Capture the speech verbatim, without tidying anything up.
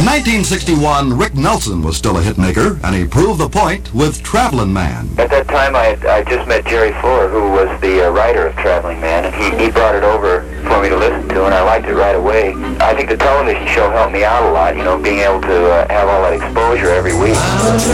nineteen sixty-one, Rick Nelson was still a hitmaker, and he proved the point with Travelin' Man. At that time, I had I just met Jerry Fuller, who was the uh, writer of Traveling Man, and he, he brought it over for me to listen to, and I liked it right away. I think the television show helped me out a lot, you know, being able to uh, have all that exposure every week.